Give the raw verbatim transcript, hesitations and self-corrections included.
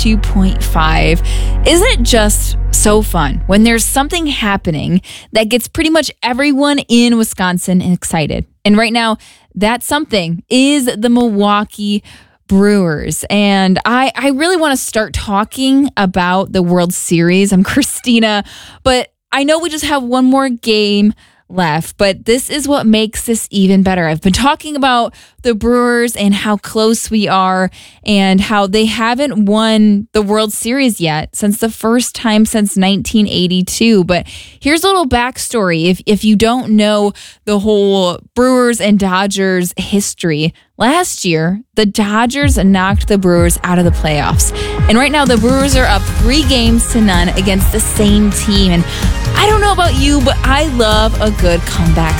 two point five. Isn't it just so fun when there's something happening that gets pretty much everyone in Wisconsin excited? And right now, that something is the Milwaukee Brewers. And I, I really want to start talking about the World Series. I'm Christina, but I know we just have one more game left, but this is what makes this even better. I've been talking about the Brewers and how close we are and how they haven't won the World Series yet since the first time since nineteen eighty-two. But here's a little backstory. If, if you don't know the whole Brewers and Dodgers history, last year, the Dodgers knocked the Brewers out of the playoffs. And right now, the Brewers are up three games to none against the same team. And I don't know about you, but I love a good comeback